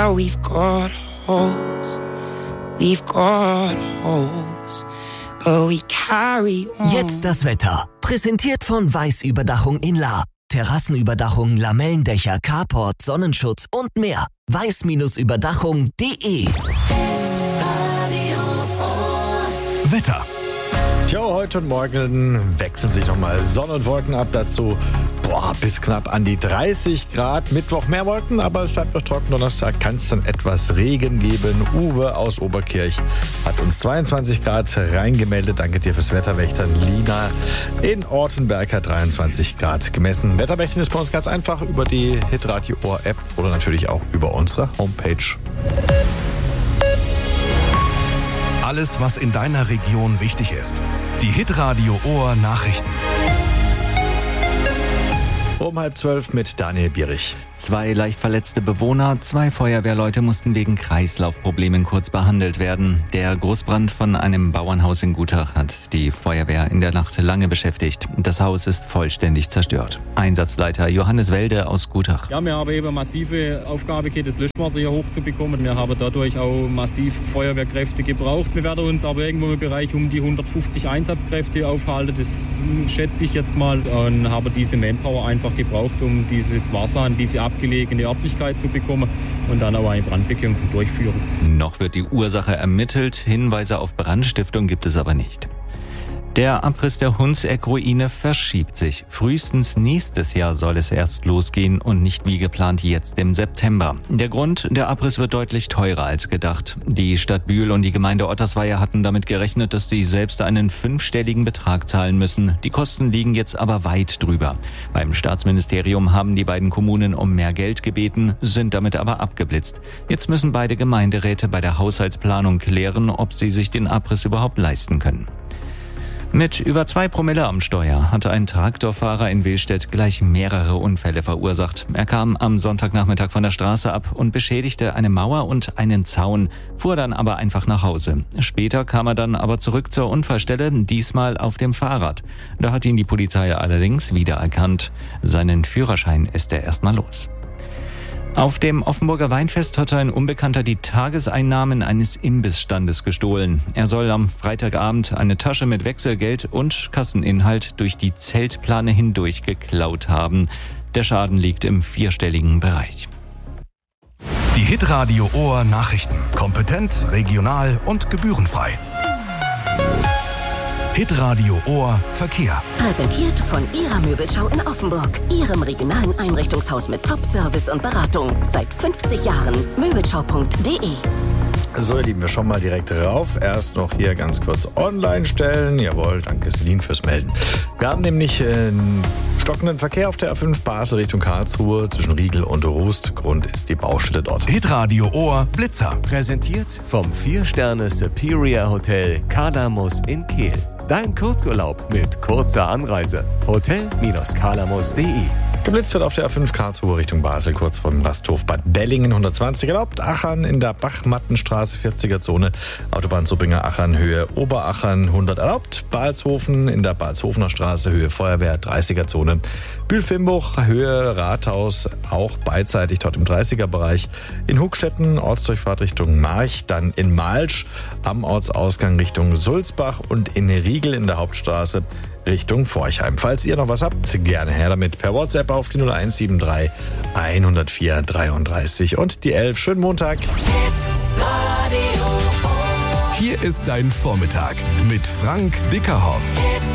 Yeah, we've got holes, but we carry on. Jetzt das Wetter. Präsentiert von Weiß-Überdachung in Lahr. Terrassenüberdachung, Lamellendächer, Carport, Sonnenschutz und mehr. weiß-überdachung.de. Wetter. Tja, heute und morgen wechseln sich nochmal Sonne und Wolken ab. Dazu bis knapp an die 30 Grad. Mittwoch mehr Wolken, aber es bleibt noch trocken. Donnerstag kann es dann etwas Regen geben. Uwe aus Oberkirch hat uns 22 Grad reingemeldet. Danke dir fürs Wetterwächtern. Lina in Ortenberg hat 23 Grad gemessen. Wetterwächtern ist bei uns ganz einfach über die Hitradio Ohr App oder natürlich auch über unsere Homepage. Alles, was in deiner Region wichtig ist. Die Hitradio Ohr Nachrichten. Um 11:30 mit Daniel Bierich. 2 leicht verletzte Bewohner, 2 Feuerwehrleute mussten wegen Kreislaufproblemen kurz behandelt werden. Der Großbrand von einem Bauernhaus in Gutach hat die Feuerwehr in der Nacht lange beschäftigt. Das Haus ist vollständig zerstört. Einsatzleiter Johannes Welde aus Gutach. Ja, wir haben eben massive Aufgabe gehabt, das Löschwasser hier hochzubekommen. Wir haben dadurch auch massiv Feuerwehrkräfte gebraucht. Wir werden uns aber irgendwo im Bereich um die 150 Einsatzkräfte aufhalten. Das schätze ich jetzt mal. Und haben diese Manpower einfach gebraucht, um dieses Wasser an diese abgelegene Örtlichkeit zu bekommen und dann auch eine Brandbekämpfung durchführen. Noch wird die Ursache ermittelt. Hinweise auf Brandstiftung gibt es aber nicht. Der Abriss der Hundseck-Ruine verschiebt sich. Frühestens nächstes Jahr soll es erst losgehen und nicht wie geplant jetzt im September. Der Grund, der Abriss wird deutlich teurer als gedacht. Die Stadt Bühl und die Gemeinde Ottersweier hatten damit gerechnet, dass sie selbst einen 5-stelligen Betrag zahlen müssen. Die Kosten liegen jetzt aber weit drüber. Beim Staatsministerium haben die beiden Kommunen um mehr Geld gebeten, sind damit aber abgeblitzt. Jetzt müssen beide Gemeinderäte bei der Haushaltsplanung klären, ob sie sich den Abriss überhaupt leisten können. Mit über 2 Promille am Steuer hatte ein Traktorfahrer in Willstedt gleich mehrere Unfälle verursacht. Er kam am Sonntagnachmittag von der Straße ab und beschädigte eine Mauer und einen Zaun, fuhr dann aber einfach nach Hause. Später kam er dann aber zurück zur Unfallstelle, diesmal auf dem Fahrrad. Da hat ihn die Polizei allerdings wiedererkannt. Seinen Führerschein ist er erstmal los. Auf dem Offenburger Weinfest hatte ein Unbekannter die Tageseinnahmen eines Imbissstandes gestohlen. Er soll am Freitagabend eine Tasche mit Wechselgeld und Kasseninhalt durch die Zeltplane hindurch geklaut haben. Der Schaden liegt im 4-stelligen Bereich. Die Hitradio Ohr Nachrichten. Kompetent, regional und gebührenfrei. Hitradio Ohr Verkehr. Präsentiert von Ihrer Möbelschau in Offenburg. Ihrem regionalen Einrichtungshaus mit Top-Service und Beratung. Seit 50 Jahren. Möbelschau.de. So, ihr Lieben, wir schauen mal direkt rauf. Erst noch hier ganz kurz online stellen. Jawohl, danke Celine fürs Melden. Wir haben nämlich stockenden Verkehr auf der A5 Basel Richtung Karlsruhe zwischen Riegel und Rust. Grund ist die Baustelle dort. Hitradio Ohr Blitzer. Präsentiert vom 4-Sterne Superior Hotel Kalamus in Kehl. Dein Kurzurlaub mit kurzer Anreise. Hotel-kalamus.de. Geblitzt wird auf der A5 Karlsruhe Richtung Basel, kurz vom Rasthof Bad Bellingen 120 erlaubt. Achern in der Bachmattenstraße 40er-Zone. Autobahn Zubbringer-Achern Höhe Oberachern 100 erlaubt. Balshofen in der Balshofener Straße Höhe Feuerwehr 30er-Zone. Bühl-Fimbuch Höhe Rathaus auch beidseitig dort im 30er-Bereich. In Huckstetten Ortsdurchfahrt Richtung March, dann in Malsch am Ortsausgang Richtung Sulzbach und in Riegel in der Hauptstraße Richtung Forchheim. Falls ihr noch was habt, gerne her damit per WhatsApp auf die 0173 104 33 und die 11. Schönen Montag. Hier ist dein Vormittag mit Frank Dickerhoff.